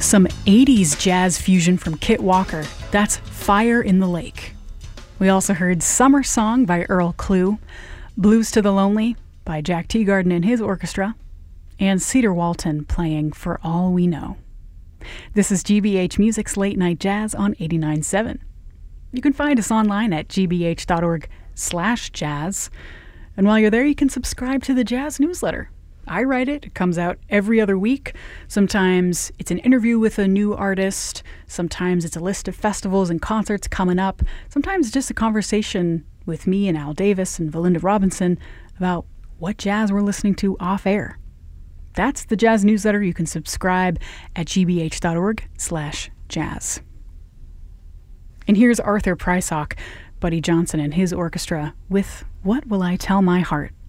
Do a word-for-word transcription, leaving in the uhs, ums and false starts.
Some eighties jazz fusion from Kit Walker. That's Fire in the Lake. We also heard Summer Song by Earl Klugh, Blues to the Lonely by Jack Teagarden and his orchestra, and Cedar Walton playing For All We Know. This is G B H Music's Late Night Jazz on eighty-nine point seven. You can find us online at g b h dot org slash jazz. And while you're there, you can subscribe to the Jazz newsletter. I write it. It comes out every other week. Sometimes it's an interview with a new artist. Sometimes it's a list of festivals and concerts coming up. Sometimes it's just a conversation with me and Al Davis and Valinda Robinson about what jazz we're listening to off air. That's the Jazz newsletter. You can subscribe at g b h dot org slash jazz. And here's Arthur Prysock, Buddy Johnson and his orchestra with What Will I Tell My Heart?